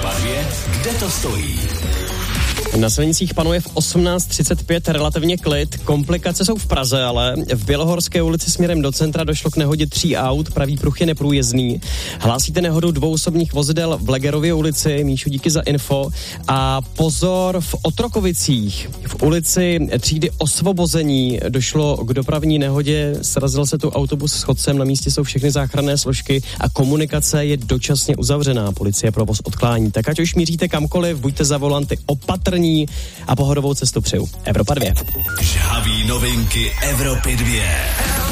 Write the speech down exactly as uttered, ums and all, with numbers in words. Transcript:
Evropa dvě, kde to stojí? Na silnicích panuje v osmnáct třicet pět relativně klid. Komplikace jsou v Praze, ale v Bělohorské ulici směrem do centra došlo k nehodě tří aut, pravý pruh je neprůjezdný. Hlásíte nehodu dvou osobních vozidel v Legerově ulici, Míšu, díky za info. A pozor, v Otrokovicích, v ulici třídy Osvobození došlo k dopravní nehodě, srazil se tu autobus s chodcem, na místě jsou všechny záchranné složky a komunikace je dočasně uzavřená. Policie provoz odklání. Tak ať už míříte kamkoliv, buďte za volanty opatrní a pohodovou cestu přeju. Evropa dvě. Žhaví novinky Evropy dvě.